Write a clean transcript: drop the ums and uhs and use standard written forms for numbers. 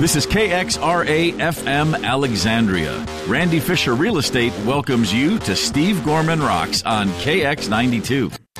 This is KXRA FM Alexandria. Randy Fisher Real Estate welcomes you to Steve Gorman Rocks on KX92.